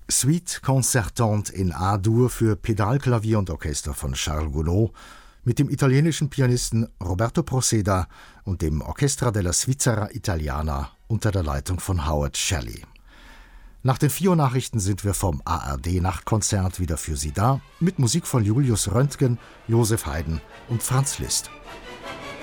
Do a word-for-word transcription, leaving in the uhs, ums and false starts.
Suite concertante in A-Dur für Pedalklavier und Orchester von Charles Gounod mit dem italienischen Pianisten Roberto Proceda und dem Orchestra della Svizzera Italiana unter der Leitung von Howard Shelley. Nach den vier Uhr Nachrichten sind wir vom A R D-Nachtkonzert wieder für Sie da, mit Musik von Julius Röntgen, Joseph Haydn und Franz Liszt.